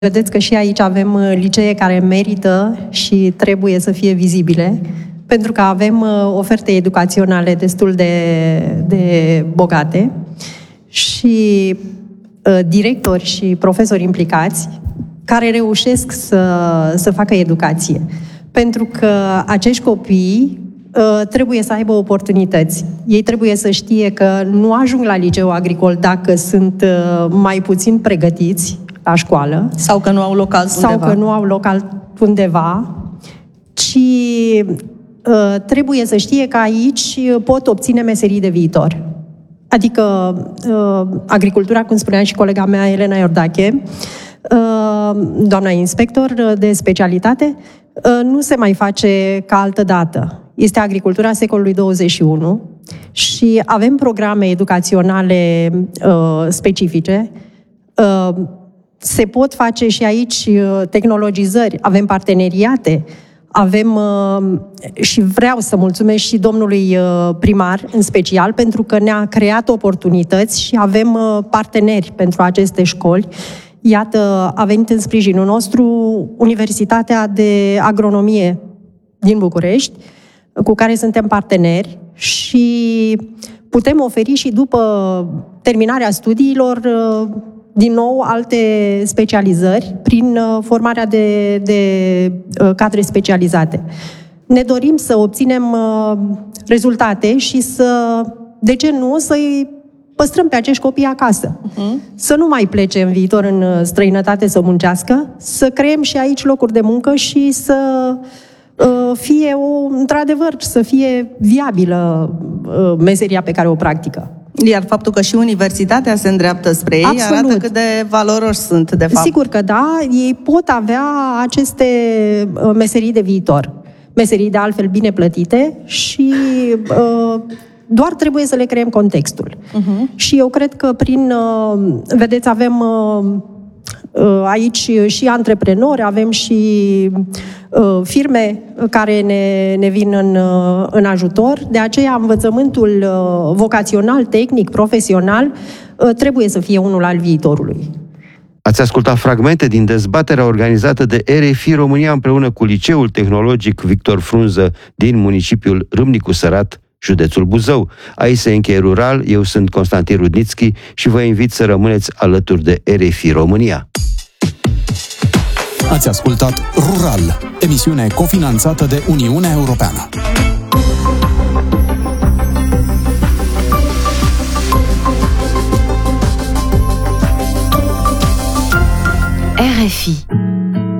Vedeți că și aici avem licee care merită și trebuie să fie vizibile, pentru că avem oferte educaționale destul de bogate și directori și profesori implicați care reușesc să facă educație. Pentru că acești copii trebuie să aibă oportunități. Ei trebuie să știe că nu ajung la liceu agricol dacă sunt mai puțin pregătiți la școală. Sau că nu au loc altundeva. Sau că nu au loc altundeva, ci trebuie să știe că aici pot obține meserii de viitor. Adică agricultura, cum spunea și colega mea Elena Iordache, doamna inspector de specialitate, nu se mai face ca altădată. Este agricultura secolului 21 și avem programe educaționale specifice. Se pot face și aici tehnologizări, avem parteneriate, avem și vreau să mulțumesc și domnului primar în special pentru că ne-a creat oportunități și avem parteneri pentru aceste școli. Iată, a venit în sprijinul nostru Universitatea de Agronomie din București, cu care suntem parteneri și putem oferi și după terminarea studiilor din nou alte specializări prin formarea de cadre specializate. Ne dorim să obținem rezultate și de ce nu, să-i păstrăm pe acești copii acasă. Să nu mai plece în viitor în străinătate să muncească, să creăm și aici locuri de muncă și să fie într-adevăr, să fie viabilă meseria pe care o practică. Iar faptul că și universitatea se îndreaptă spre ei arată cât de valoroși sunt, de fapt. Sigur că da, ei pot avea aceste meserii de viitor. Meserii de altfel bine plătite și doar trebuie să le creăm contextul. Și eu cred că vedeți, avem aici și antreprenori, avem și firme care ne vin în ajutor. De aceea învățământul vocațional, tehnic, profesional trebuie să fie unul al viitorului. Ați ascultat fragmente din dezbaterea organizată de RFI România împreună cu Liceul Tehnologic Victor Frunză din municipiul Râmnicu Sărat, județul Buzău. Aici se încheie Rural, eu sunt Constantin Rudnițchi și vă invit să rămâneți alături de RFI România. Ați ascultat Rural, emisiune cofinanțată de Uniunea Europeană. RFI